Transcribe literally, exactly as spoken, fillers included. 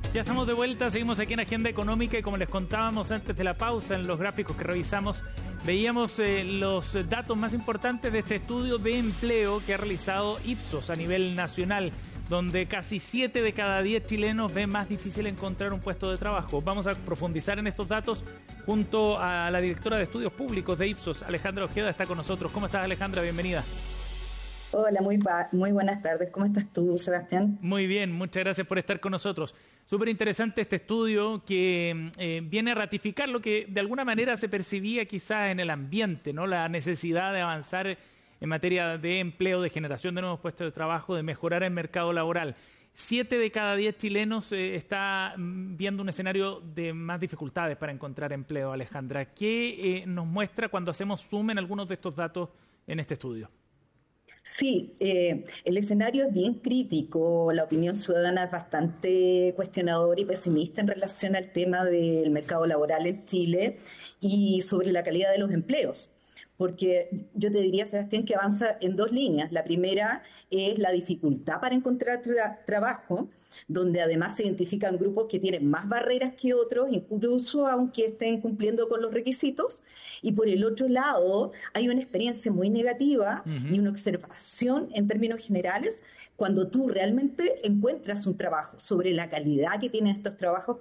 Ya estamos de vuelta, seguimos aquí en Agenda Económica y como les contábamos antes de la pausa, en los gráficos que revisamos, veíamos eh, los datos más importantes de este estudio de empleo que ha realizado Ipsos a nivel nacional, donde casi siete de cada diez chilenos ven más difícil encontrar un puesto de trabajo. Vamos a profundizar en estos datos junto a la directora de Estudios Públicos de Ipsos, Alejandra Ojeda, está con nosotros. ¿Cómo estás, Alejandra? Bienvenida. Hola, muy, muy buenas tardes. ¿Cómo estás tú, Sebastián? Muy bien, muchas gracias por estar con nosotros. Súper interesante este estudio que eh, viene a ratificar lo que de alguna manera se percibía quizás en el ambiente, ¿no? La necesidad de avanzar en materia de empleo, de generación de nuevos puestos de trabajo, de mejorar el mercado laboral. Siete de cada diez chilenos eh, está viendo un escenario de más dificultades para encontrar empleo, Alejandra. ¿Qué eh, nos muestra cuando hacemos zoom en algunos de estos datos en este estudio? Sí, eh, el escenario es bien crítico, la opinión ciudadana es bastante cuestionadora y pesimista en relación al tema del mercado laboral en Chile y sobre la calidad de los empleos. Porque yo te diría, Sebastián, que avanza en dos líneas. La primera es la dificultad para encontrar tra- trabajo, donde además se identifican grupos que tienen más barreras que otros, incluso aunque estén cumpliendo con los requisitos. Y por el otro lado, hay una experiencia muy negativa Uh-huh. y una observación en términos generales cuando tú realmente encuentras un trabajo sobre la calidad que tienen estos trabajos